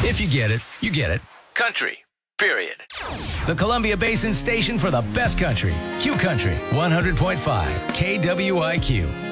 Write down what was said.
If you get it, you get it. Country. Period. The Columbia Basin station for the best country. Q Country 100.5 KWIQ.